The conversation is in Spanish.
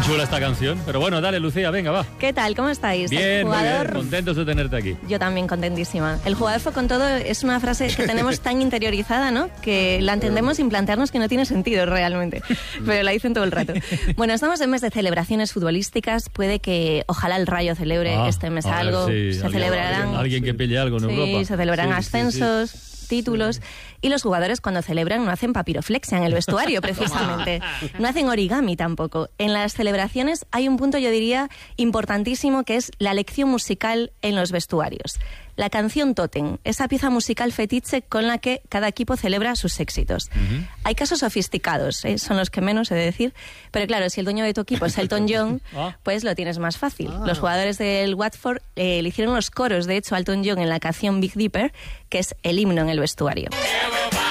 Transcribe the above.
chula esta canción. Pero bueno, dale, Lucía, venga, va. ¿Qué tal? ¿Cómo estáis? Bien, muy bien. Contentos de tenerte aquí. Yo también contentísima. El jugador fue con todo es una frase que tenemos tan interiorizada, ¿no? Que la entendemos sin plantearnos que no tiene sentido realmente. Pero la dicen todo el rato. Bueno, estamos en mes de celebraciones futbolísticas. Puede que, ojalá el Rayo celebre este mes algo. Sí, se celebrarán... Alguien que pille algo en Europa. Sí, se celebrarán ascensos... títulos, y los jugadores cuando celebran no hacen papiroflexia en el vestuario, precisamente. No hacen origami tampoco. En las celebraciones hay un punto, yo diría, importantísimo, que es la lección musical en los vestuarios. La canción tótem, esa pieza musical fetiche con la que cada equipo celebra sus éxitos. Hay casos sofisticados, son los que menos he de decir, pero claro, si el dueño de tu equipo es Elton John, pues lo tienes más fácil. Los jugadores del Watford le hicieron los coros, de hecho, a Elton John en la canción Big Dipper, que es el himno en el vestuario.